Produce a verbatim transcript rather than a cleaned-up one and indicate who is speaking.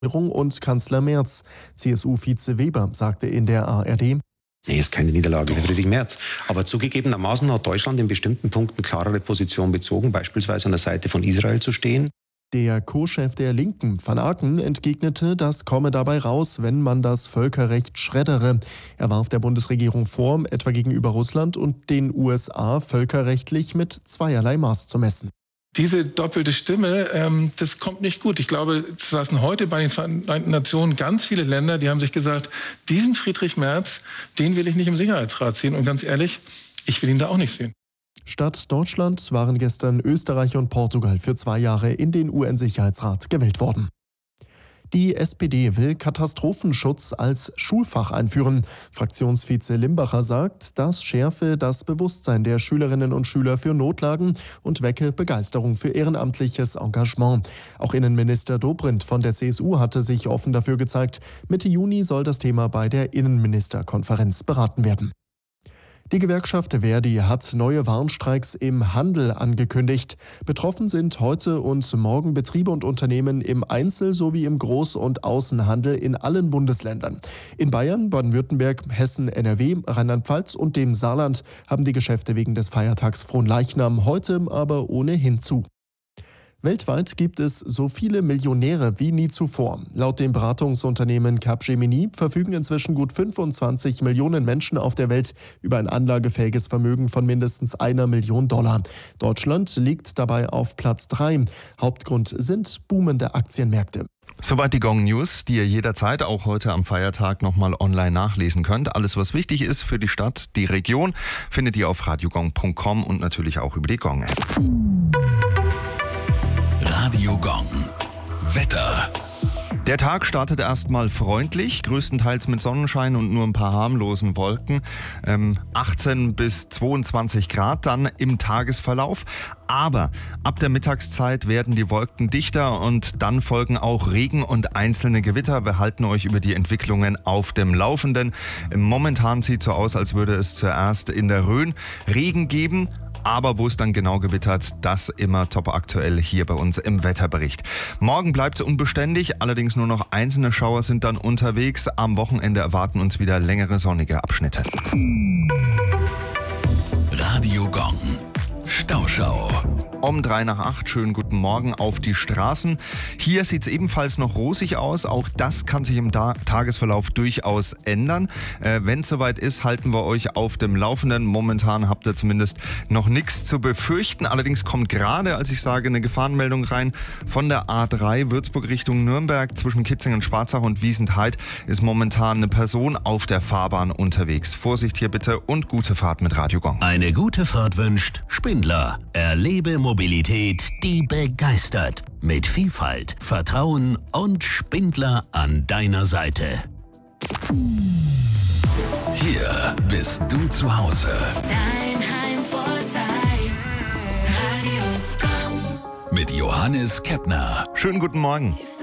Speaker 1: und Kanzler Merz. C S U-Vize Weber sagte in der A R D:
Speaker 2: Nee, ist keine Niederlage für Friedrich Merz. Aber zugegebenermaßen hat Deutschland in bestimmten Punkten klarere Position bezogen, beispielsweise an der Seite von Israel zu stehen.
Speaker 1: Der Co-Chef der Linken, Van Aken, entgegnete, das komme dabei raus, wenn man das Völkerrecht schreddere. Er warf der Bundesregierung vor, etwa gegenüber Russland und den U S A völkerrechtlich mit zweierlei Maß zu messen.
Speaker 3: Diese doppelte Stimme, ähm, das kommt nicht gut. Ich glaube, es saßen heute bei den Vereinten Nationen ganz viele Länder, die haben sich gesagt, diesen Friedrich Merz, den will ich nicht im Sicherheitsrat sehen. Und ganz ehrlich, ich will ihn da auch nicht sehen.
Speaker 1: Statt Deutschland waren gestern Österreich und Portugal für zwei Jahre in den U N-Sicherheitsrat gewählt worden. Die S P D will Katastrophenschutz als Schulfach einführen. Fraktionsvize Limbacher sagt, das schärfe das Bewusstsein der Schülerinnen und Schüler für Notlagen und wecke Begeisterung für ehrenamtliches Engagement. Auch Innenminister Dobrindt von der C S U hatte sich offen dafür gezeigt. Mitte Juni soll das Thema bei der Innenministerkonferenz beraten werden. Die Gewerkschaft Verdi hat neue Warnstreiks im Handel angekündigt. Betroffen sind heute und morgen Betriebe und Unternehmen im Einzel- sowie im Groß- und Außenhandel in allen Bundesländern. In Bayern, Baden-Württemberg, Hessen, N R W, Rheinland-Pfalz und dem Saarland haben die Geschäfte wegen des Feiertags Fronleichnam heute aber ohnehin zu. Weltweit gibt es so viele Millionäre wie nie zuvor. Laut dem Beratungsunternehmen Capgemini verfügen inzwischen gut fünfundzwanzig Millionen Menschen auf der Welt über ein anlagefähiges Vermögen von mindestens einer Million Dollar. Deutschland liegt dabei auf Platz drei. Hauptgrund sind boomende Aktienmärkte.
Speaker 4: Soweit die Gong News, die ihr jederzeit auch heute am Feiertag nochmal online nachlesen könnt. Alles, was wichtig ist für die Stadt, die Region, findet ihr auf radiogong punkt com und natürlich auch über die Gong-App.
Speaker 5: Radio Gong. Wetter.
Speaker 4: Der Tag startet erstmal freundlich, größtenteils mit Sonnenschein und nur ein paar harmlosen Wolken. Ähm, achtzehn bis zweiundzwanzig Grad dann im Tagesverlauf. Aber ab der Mittagszeit werden die Wolken dichter und dann folgen auch Regen und einzelne Gewitter. Wir halten euch über die Entwicklungen auf dem Laufenden. Momentan sieht so aus, als würde es zuerst in der Rhön Regen geben. Aber wo es dann genau gewittert, das immer top aktuell hier bei uns im Wetterbericht. Morgen bleibt es unbeständig, allerdings nur noch einzelne Schauer sind dann unterwegs. Am Wochenende erwarten uns wieder längere sonnige Abschnitte.
Speaker 5: Radio Gong. Stauschau.
Speaker 4: Um drei nach acht, schönen guten Morgen auf die Straßen. Hier sieht es ebenfalls noch rosig aus. Auch das kann sich im da- Tagesverlauf durchaus ändern. Äh, Wenn es soweit ist, halten wir euch auf dem Laufenden. Momentan habt ihr zumindest noch nichts zu befürchten. Allerdings kommt gerade, als ich sage, eine Gefahrenmeldung rein von der A drei Würzburg Richtung Nürnberg. Zwischen Kitzingen, Schwarzach und Wiesentheid ist momentan eine Person auf der Fahrbahn unterwegs. Vorsicht hier bitte und gute Fahrt mit Radio Gong.
Speaker 5: Eine gute Fahrt wünscht Spindler. Erlebe Mobilität, die begeistert. Mit Vielfalt, Vertrauen und Spindler an deiner Seite. Hier bist du zu Hause.
Speaker 6: Dein Heimvorteil. Radio Gong.
Speaker 5: Mit Johannes Keppner.
Speaker 4: Schönen guten Morgen.
Speaker 6: If